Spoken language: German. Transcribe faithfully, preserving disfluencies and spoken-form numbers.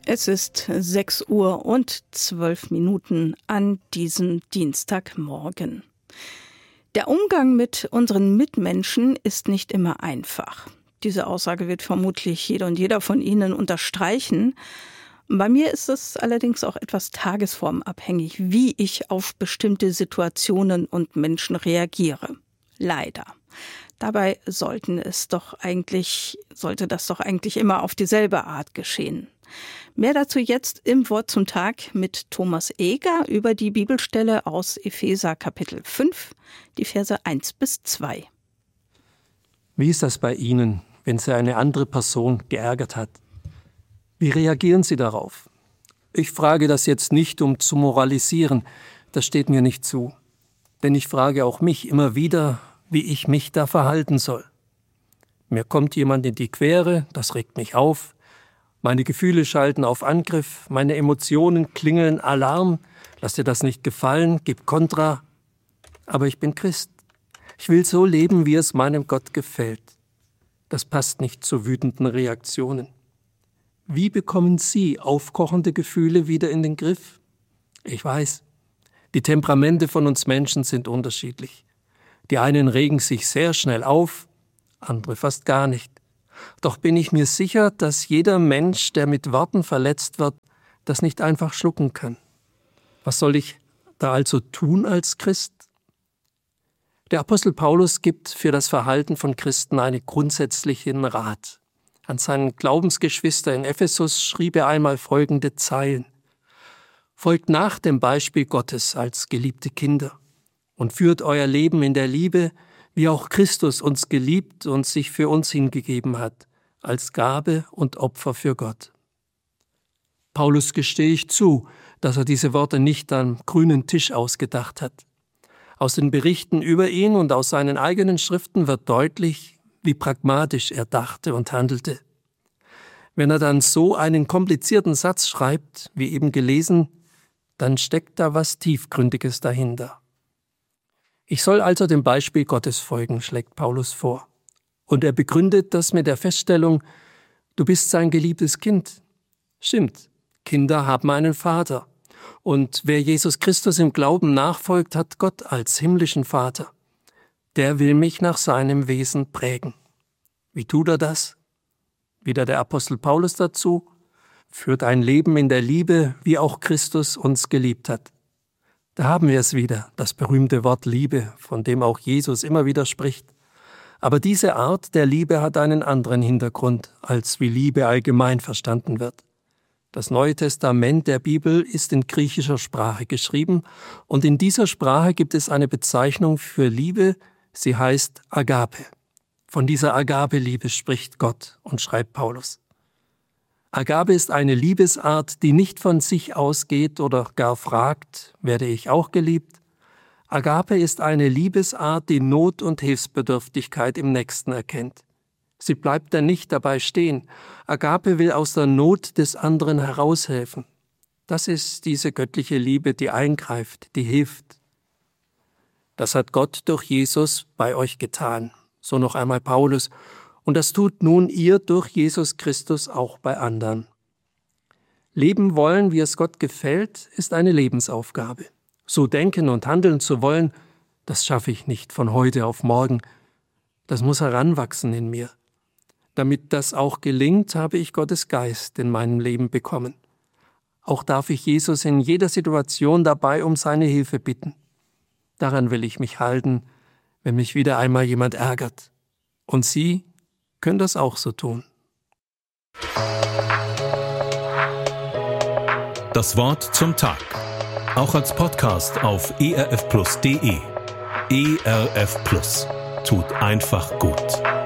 Es ist sechs Uhr und zwölf Minuten an diesem Dienstagmorgen. Der Umgang mit unseren Mitmenschen ist nicht immer einfach. Diese Aussage wird vermutlich jeder und jeder von Ihnen unterstreichen. Bei mir ist es allerdings auch etwas tagesformabhängig, wie ich auf bestimmte Situationen und Menschen reagiere. Leider. Dabei sollten es doch eigentlich, sollte das doch eigentlich immer auf dieselbe Art geschehen. Mehr dazu jetzt im Wort zum Tag mit Thomas Eger über die Bibelstelle aus Epheser Kapitel fünf, die Verse eins bis zwei. Wie ist das bei Ihnen, wenn Sie eine andere Person geärgert hat? Wie reagieren Sie darauf? Ich frage das jetzt nicht, um zu moralisieren, das steht mir nicht zu. Denn ich frage auch mich immer wieder, wie ich mich da verhalten soll. Mir kommt jemand in die Quere, das regt mich auf. Meine Gefühle schalten auf Angriff, meine Emotionen klingeln Alarm. Lass dir das nicht gefallen, gib Kontra. Aber ich bin Christ. Ich will so leben, wie es meinem Gott gefällt. Das passt nicht zu wütenden Reaktionen. Wie bekommen Sie aufkochende Gefühle wieder in den Griff? Ich weiß, die Temperamente von uns Menschen sind unterschiedlich. Die einen regen sich sehr schnell auf, andere fast gar nicht. Doch bin ich mir sicher, dass jeder Mensch, der mit Worten verletzt wird, das nicht einfach schlucken kann. Was soll ich da also tun als Christ? Der Apostel Paulus gibt für das Verhalten von Christen einen grundsätzlichen Rat. An seinen Glaubensgeschwister in Ephesus schrieb er einmal folgende Zeilen: Folgt nach dem Beispiel Gottes als geliebte Kinder und führt euer Leben in der Liebe, wie auch Christus uns geliebt und sich für uns hingegeben hat, als Gabe und Opfer für Gott. Paulus gestehe ich zu, dass er diese Worte nicht am grünen Tisch ausgedacht hat. Aus den Berichten über ihn und aus seinen eigenen Schriften wird deutlich, wie pragmatisch er dachte und handelte. Wenn er dann so einen komplizierten Satz schreibt, wie eben gelesen, dann steckt da was Tiefgründiges dahinter. Ich soll also dem Beispiel Gottes folgen, schlägt Paulus vor. Und er begründet das mit der Feststellung, du bist sein geliebtes Kind. Stimmt, Kinder haben einen Vater. Und wer Jesus Christus im Glauben nachfolgt, hat Gott als himmlischen Vater. Der will mich nach seinem Wesen prägen. Wie tut er das? Wieder der Apostel Paulus dazu, führt ein Leben in der Liebe, wie auch Christus uns geliebt hat. Da haben wir es wieder, das berühmte Wort Liebe, von dem auch Jesus immer wieder spricht. Aber diese Art der Liebe hat einen anderen Hintergrund, als wie Liebe allgemein verstanden wird. Das Neue Testament der Bibel ist in griechischer Sprache geschrieben und in dieser Sprache gibt es eine Bezeichnung für Liebe, sie heißt Agape. Von dieser Agape-Liebe spricht Gott und schreibt Paulus. Agape ist eine Liebesart, die nicht von sich ausgeht oder gar fragt, werde ich auch geliebt? Agape ist eine Liebesart, die Not und Hilfsbedürftigkeit im Nächsten erkennt. Sie bleibt dann nicht dabei stehen. Agape will aus der Not des anderen heraushelfen. Das ist diese göttliche Liebe, die eingreift, die hilft. Das hat Gott durch Jesus bei euch getan. So noch einmal Paulus. Und das tut nun ihr durch Jesus Christus auch bei anderen. Leben wollen, wie es Gott gefällt, ist eine Lebensaufgabe. So denken und handeln zu wollen, das schaffe ich nicht von heute auf morgen. Das muss heranwachsen in mir. Damit das auch gelingt, habe ich Gottes Geist in meinem Leben bekommen. Auch darf ich Jesus in jeder Situation dabei um seine Hilfe bitten. Daran will ich mich halten, wenn mich wieder einmal jemand ärgert. Und Sie können das auch so tun. Das Wort zum Tag. Auch als Podcast auf e r f plus punkt d e. E R F Plus. Tut einfach gut.